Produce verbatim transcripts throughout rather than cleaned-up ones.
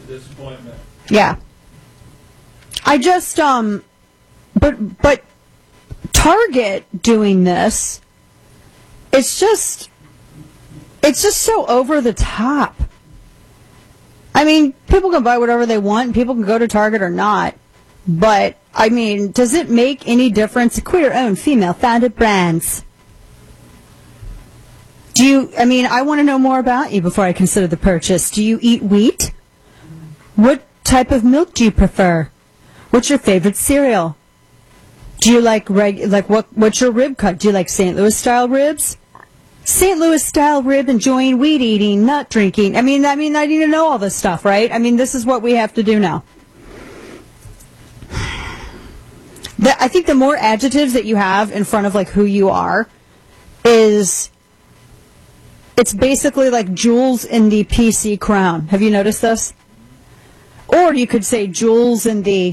disappointment. Yeah. I just, um, but, but Target doing this, it's just, it's just so over the top. I mean, people can buy whatever they want, and people can go to Target or not. But, I mean, does it make any difference? Queer-owned, female-founded brands. Do you, I mean, I want to know more about you before I consider the purchase. Do you eat wheat? What type of milk do you prefer? What's your favorite cereal? Do you like, reg, like what? what's your rib cut? Do you like Saint Louis-style ribs? Saint Louis-style rib, enjoying wheat eating, nut drinking. I mean, I mean, I need to know all this stuff, right? I mean, this is what we have to do now. The, I think the more adjectives that you have in front of, like, who you are is, it's basically like jewels in the P C crown. Have you noticed this? Or you could say jewels in the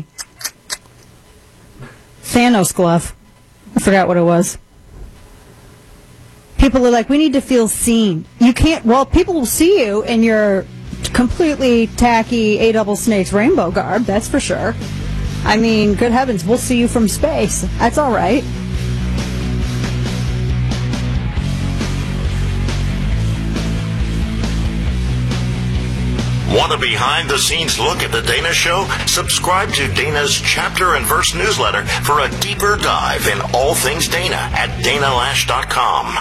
Thanos glove. I forgot what it was. People are like, we need to feel seen. You can't, well, people will see you in your completely tacky A double snakes rainbow garb, that's for sure. I mean, good heavens, we'll see you from space. That's all right. Want a behind-the-scenes look at The Dana Show? Subscribe to Dana's Chapter and Verse newsletter for a deeper dive in all things Dana at dana lash dot com.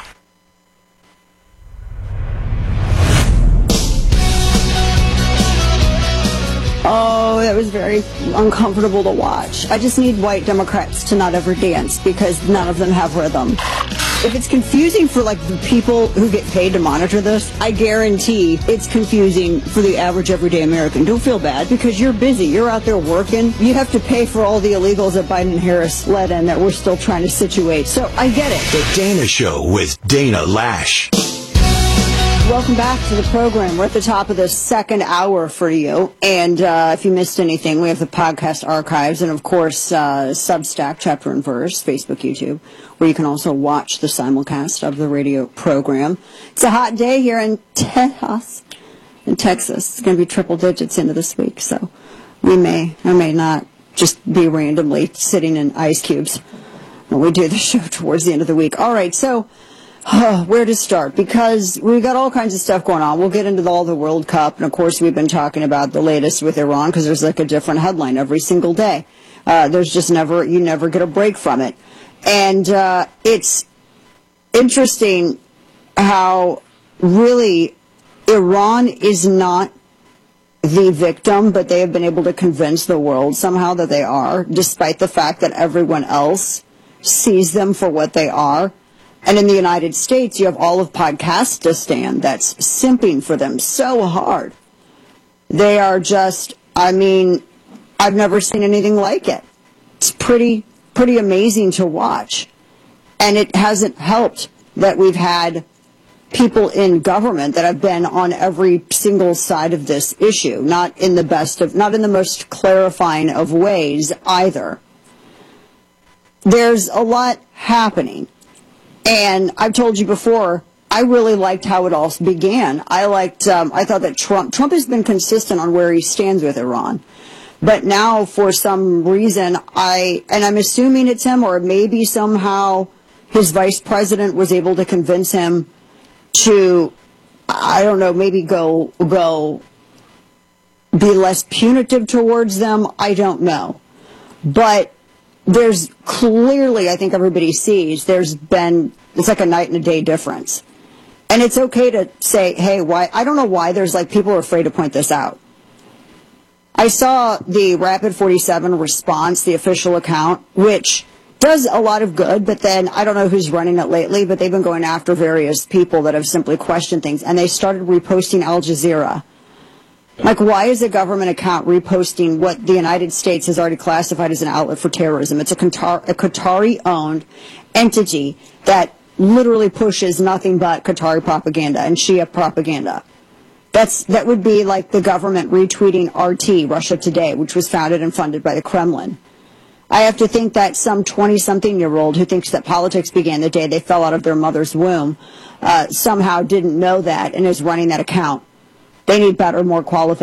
Oh, that was very uncomfortable to watch. I just need white Democrats to not ever dance because none of them have rhythm. If it's confusing for, like, the people who get paid to monitor this, I guarantee it's confusing for the average everyday American. Don't feel bad because you're busy. You're out there working. You have to pay for all the illegals that Biden and Harris let in that we're still trying to situate. So I get it. The Dana Show with Dana Lash. Welcome back to the program. We're at the top of the second hour for you. And uh, if you missed anything, we have the podcast archives and, of course, uh, Substack, Chapter and Verse, Facebook, YouTube, where you can also watch the simulcast of the radio program. It's a hot day here in Texas. In Texas. It's going to be triple digits into this week, so we may or may not just be randomly sitting in ice cubes when we do the show towards the end of the week. All right, so Uh, where to start? Because we've got all kinds of stuff going on. We'll get into the, all the World Cup, and of course we've been talking about the latest with Iran because there's like a different headline every single day. Uh, there's just never, you never get a break from it. And uh, it's interesting how really Iran is not the victim, but they have been able to convince the world somehow that they are, despite the fact that everyone else sees them for what they are. And in the United States, you have all of Podcastistan that's simping for them so hard. They are just, I mean, I've never seen anything like it. It's pretty, pretty amazing to watch. And it hasn't helped that we've had people in government that have been on every single side of this issue, not in the best of, not in the most clarifying of ways either. There's a lot happening. And I've told you before, I really liked how it all began. I liked, um, I thought that Trump, Trump has been consistent on where he stands with Iran. But now, for some reason, I, and I'm assuming it's him, or maybe somehow his vice president was able to convince him to, I don't know, maybe go, go be less punitive towards them. I don't know. But there's clearly, I think everybody sees, there's been, it's like a night and a day difference. And it's okay to say, hey, why, I don't know why there's like, people are afraid to point this out. I saw the Rapid forty-seven response, the official account, which does a lot of good, but then I don't know who's running it lately, but they've been going after various people that have simply questioned things, and they started reposting Al Jazeera. Like, why is a government account reposting what the United States has already classified as an outlet for terrorism? It's a, Qatar, a Qatari-owned entity that literally pushes nothing but Qatari propaganda and Shia propaganda. That's, that would be like the government retweeting R T, Russia Today, which was founded and funded by the Kremlin. I have to think that some twenty-something-year-old who thinks that politics began the day they fell out of their mother's womb uh, somehow didn't know that and is running that account. They need better, more qualified